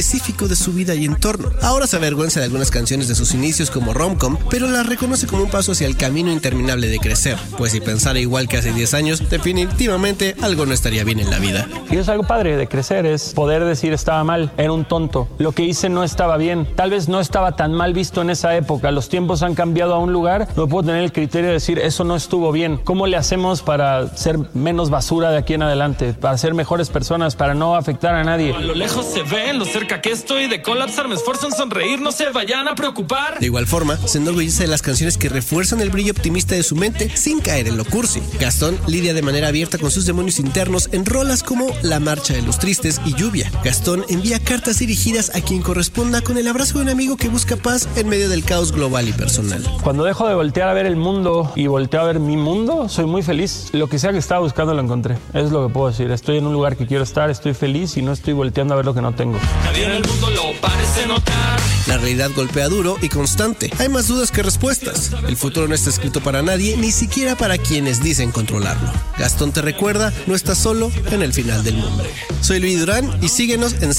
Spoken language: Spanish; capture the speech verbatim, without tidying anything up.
específico de su vida y entorno. Ahora se avergüenza de algunas canciones de sus inicios como Romcom, pero las reconoce como un paso hacia el camino interminable de crecer, pues si pensara igual que hace diez años, definitivamente algo no estaría bien en la vida. Y es algo padre de crecer, es poder decir estaba mal, era un tonto, lo que hice no estaba bien, tal vez no estaba tan mal visto en esa época, los tiempos han cambiado a un lugar, no puedo tener el criterio de decir eso no estuvo bien. ¿Cómo le hacemos para ser menos basura de aquí en adelante, para ser mejores personas, para no afectar a nadie? A lo lejos se ven, lo cerca que estoy de colapsar, me esfuerzo en sonreír, no se vayan a preocupar. De igual forma, se enorgullece de las canciones que refuerzan el brillo optimista de su mente sin caer en lo cursi. Gastón lidia de manera abierta con sus demonios internos en rolas como La Marcha de los Tristes y Lluvia. Gastón envía cartas dirigidas a quien corresponda con el abrazo de un amigo que busca paz en medio del caos global y personal. Cuando dejo de voltear a ver el mundo y volteo a ver mi mundo, soy muy feliz. Lo que sea que estaba buscando lo encontré. Es lo que puedo decir. Estoy en un lugar que quiero estar, estoy feliz y no estoy volteando a ver lo que no tengo. Nadie en el mundo lo parece notar. La realidad golpea duro y constante. Hay más dudas que respuestas. El futuro no está escrito para nadie, ni siquiera para quienes dicen controlarlo. Gastón te recuerda, no estás solo en el final del mundo. Soy Luis Durán y síguenos en